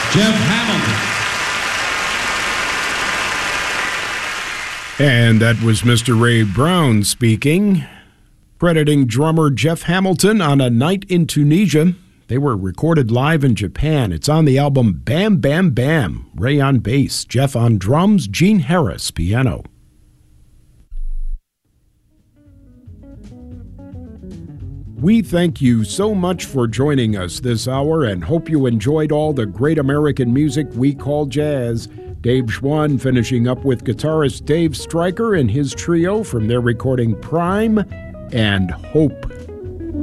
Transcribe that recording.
Jeff Hamilton. And that was Mr. Ray Brown speaking, crediting drummer Jeff Hamilton on A Night in Tunisia. They were recorded live in Japan. It's on the album Bam Bam Bam. Ray on bass, Jeff on drums, Gene Harris piano. We thank you so much for joining us this hour and hope you enjoyed all the great American music we call jazz. Dave Schwann finishing up with guitarist Dave Stryker and his trio from their recording Prime and Hope.